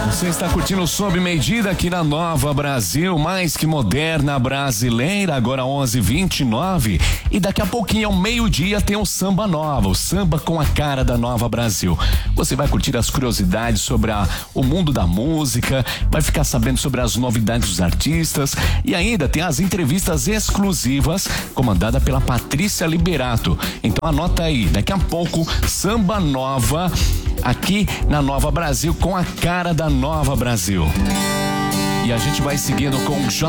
Você está curtindo Sob Medida aqui na Nova Brasil, mais que moderna brasileira, agora 11h29. E daqui a pouquinho, ao meio-dia, tem o Samba Nova, o samba com a cara da Nova Brasil. Você vai curtir as curiosidades sobre o mundo da música, vai ficar sabendo sobre as novidades dos artistas e ainda tem as entrevistas exclusivas comandada pela Patrícia Liberato. Então anota aí, daqui a pouco, Samba Nova aqui na Nova Brasil com a cara da Nova Brasil. E a gente vai seguindo com o J